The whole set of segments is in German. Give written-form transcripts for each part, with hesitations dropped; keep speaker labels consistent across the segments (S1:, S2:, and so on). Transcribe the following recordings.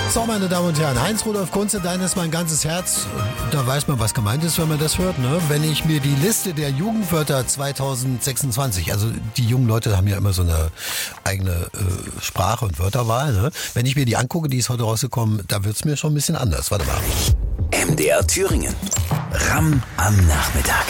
S1: So, meine Damen und Herren, Heinz-Rudolf Kunze, dein ist mein ganzes Herz. Da weiß man, was gemeint ist, wenn man das hört. Ne? Wenn ich mir die Liste der Jugendwörter 2026, also die jungen Leute haben ja immer so eine eigene Sprache- und Wörterwahl. Ne? Wenn ich mir die angucke, die ist heute rausgekommen, da wird's mir schon ein bisschen anders. Warte mal.
S2: MDR Thüringen. Ramm am Nachmittag.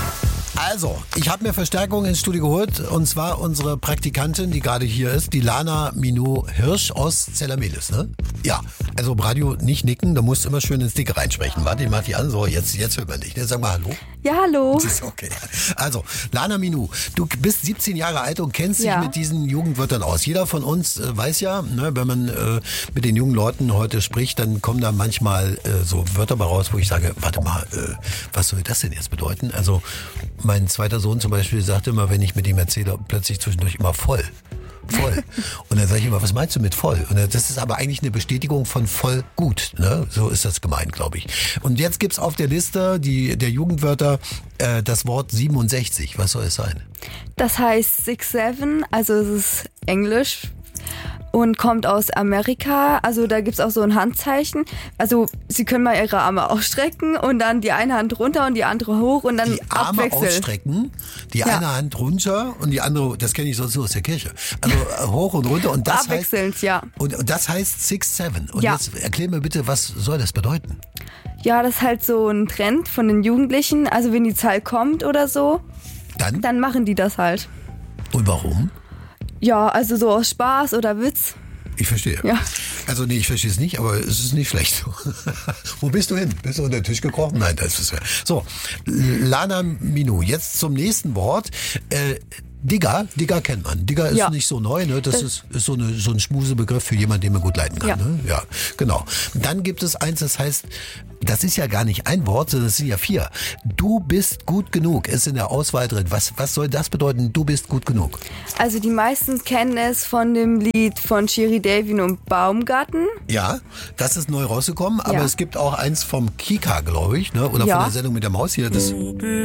S1: Also, ich habe mir Verstärkung ins Studio geholt, und zwar unsere Praktikantin, die gerade hier ist, die Lana Minou-Hirsch aus Zellermelis, ne? Ja, also im Radio nicht nicken, da musst du immer schön ins Dicke reinsprechen. Warte, ich mach die an, so, jetzt hört man dich. Ne? Sag mal Hallo.
S3: Ja, hallo.
S1: Das ist okay. Also, Lana Minou, du bist 17 Jahre alt und kennst dich mit diesen Jugendwörtern aus. Jeder von uns weiß ja, ne, wenn man mit den jungen Leuten heute spricht, dann kommen da manchmal so Wörter bei raus, wo ich sage, warte mal, was soll das denn jetzt bedeuten? Also, mein zweiter Sohn zum Beispiel sagte immer, wenn ich mit ihm erzähle, plötzlich zwischendurch immer voll. Voll. Und dann sage ich immer, was meinst du mit voll? Und das ist aber eigentlich eine Bestätigung von voll gut. Ne? So ist das gemeint, glaube ich. Und jetzt gibt's auf der Liste der Jugendwörter das Wort 67. Was soll es sein?
S3: Das heißt 6'7", also es ist Englisch und kommt aus Amerika. Also da gibt's auch so ein Handzeichen. Also Sie können mal Ihre Arme ausstrecken und dann die eine Hand runter und die andere hoch und dann
S1: die Arme
S3: abwechseln.
S1: Ausstrecken, die eine Hand runter und die andere, das kenne ich sonst nur aus der Kirche. Also hoch und runter und das
S3: abwechselnd,
S1: heißt,
S3: ja.
S1: Und das heißt 6'7". Und
S3: ja.
S1: Jetzt erklär mir bitte, was soll das bedeuten?
S3: Ja, das ist halt so ein Trend von den Jugendlichen. Also wenn die Zahl kommt oder so, dann machen die das halt.
S1: Und warum?
S3: Ja, also so aus Spaß oder Witz.
S1: Ich verstehe.
S3: Ja.
S1: Also nee, ich verstehe es nicht, aber es ist nicht schlecht. Wo bist du hin? Bist du unter den Tisch gekrochen? Nein, das ist so. Lana Minou, jetzt zum nächsten Wort. Digger kennt man. Digger ist nicht so neu, ne? Das ist so ein Schmusebegriff für jemanden, den man gut leiten kann.
S3: Ja.
S1: Ne? Ja, genau. Dann gibt es eins, das heißt, das ist ja gar nicht ein Wort, sondern es sind ja 4. Du bist gut genug ist in der Auswahl drin. Was soll das bedeuten? Du bist gut genug.
S3: Also die meisten kennen es von dem Lied von Shiri Davian und Baumgarten.
S1: Ja, das ist neu rausgekommen, aber es gibt auch eins vom Kika, glaube ich, ne? Oder von der Sendung mit der Maus hier. Das